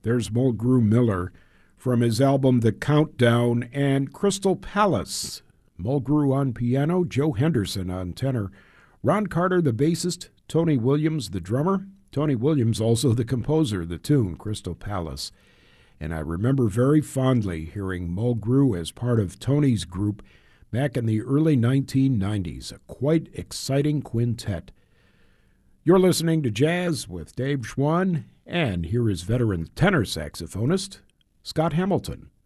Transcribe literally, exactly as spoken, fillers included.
There's Mulgrew Miller from his album The Countdown, and Crystal Palace. Mulgrew on piano, Joe Henderson on tenor, Ron Carter the bassist, Tony Williams the drummer. Tony Williams also the composer of the tune, Crystal Palace. And I remember very fondly hearing Mulgrew as part of Tony's group back in the early nineteen nineties, a quite exciting quintet. You're listening to Jazz with Dave Schwann, and here is veteran tenor saxophonist Scott Hamilton.